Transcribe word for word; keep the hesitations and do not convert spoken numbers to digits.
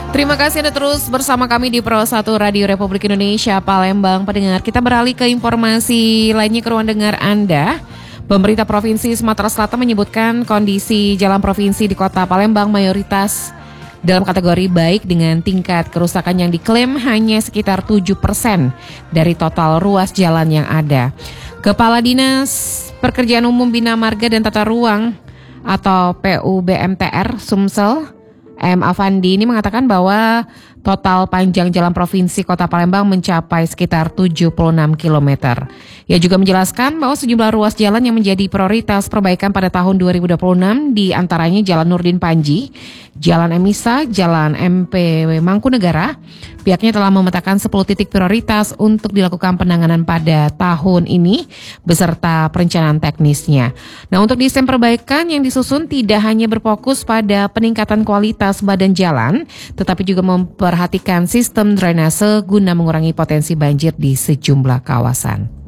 Terima kasih Anda terus bersama kami di Pro satu Radio Republik Indonesia Palembang. Pendengar, kita beralih ke informasi lainnya ke ruang dengar Anda. Pemerintah Provinsi Sumatera Selatan menyebutkan kondisi jalan provinsi di Kota Palembang mayoritas dalam kategori baik dengan tingkat kerusakan yang diklaim hanya sekitar tujuh persen dari total ruas jalan yang ada. Kepala Dinas Pekerjaan Umum Bina Marga dan Tata Ruang atau P U B M T R Sumsel M. Afandi ini mengatakan bahwa total panjang jalan provinsi Kota Palembang mencapai sekitar tujuh puluh enam kilometer. Ia juga menjelaskan bahwa sejumlah ruas jalan yang menjadi prioritas perbaikan pada tahun dua ribu dua puluh enam di antaranya Jalan Nurdin Panji, Jalan Emisa, Jalan M P Mangkunegara. Pihaknya telah memetakan sepuluh titik prioritas untuk dilakukan penanganan pada tahun ini beserta perencanaan teknisnya. Nah, untuk desain perbaikan yang disusun tidak hanya berfokus pada peningkatan kualitas badan jalan, tetapi juga memperhatikan sistem drainase guna mengurangi potensi banjir di sejumlah kawasan.